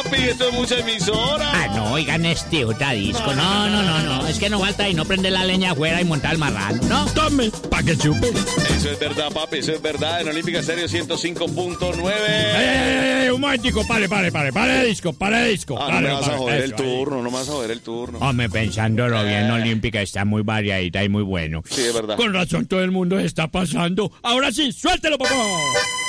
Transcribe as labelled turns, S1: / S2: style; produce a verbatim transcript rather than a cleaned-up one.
S1: papi, esto es mucha emisora.
S2: Ah, no, oigan este otra disco. No, no, no, no. Es que no falta y no prende la leña afuera y montar el marrano, ¿no?
S3: Tome, pa' que chupe.
S1: Eso es verdad, papi, eso es verdad. En Olímpica Estéreo ciento cinco punto nueve.
S3: Eh, eh, un momentico, pare, pare, pare, pare disco, pare disco.
S1: Ah,
S3: pare,
S1: no me vas
S3: pare,
S1: a joder
S3: eso,
S1: el turno, no me vas a joder el turno.
S2: Hombre, pensándolo bien, Olímpica está muy variadita y muy bueno.
S1: Sí, es verdad.
S3: Con razón todo el mundo se está pasando. Ahora sí, suéltelo, papá.